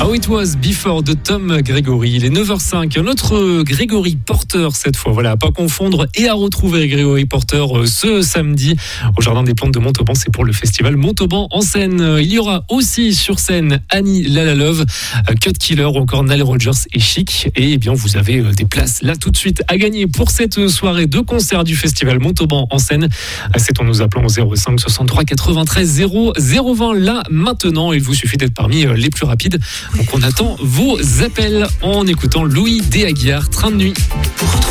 How It Was Before de Tom Gregory. Il est 9h05. Notre Gregory Porter cette fois. Voilà, à pas confondre et à retrouver Gregory Porter ce samedi au Jardin des Plantes de Montauban. C'est pour le festival Montauban en scène. Il y aura aussi sur scène Annie Lalalove, Cut Killer ou encore Nile Rodgers et Chic. Et bien, vous avez des places là tout de suite à gagner pour cette soirée de concert du festival Montauban en scène. C'est en nous appelant au 05 63 93 0 020 là maintenant. Il vous suffit d'être parmi les plus rapides. Donc on attend vos appels en écoutant Louis D. Aguiar, Train de nuit.